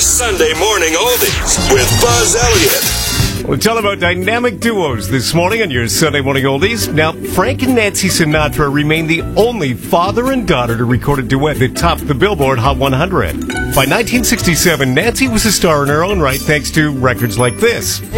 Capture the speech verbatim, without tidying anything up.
Sunday Morning Oldies with Buzz Elliott. We'll tell about dynamic duos this morning on your Sunday Morning Oldies. Now, Frank and Nancy Sinatra remain the only father and daughter to record a duet that topped the Billboard Hot one hundred. By nineteen sixty-seven, Nancy was a star in her own right thanks to records like this.